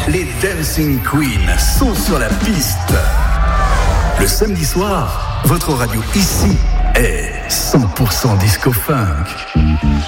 Les Dancing Queens sont sur la piste. Le samedi soir, votre radio ici est 100% disco funk.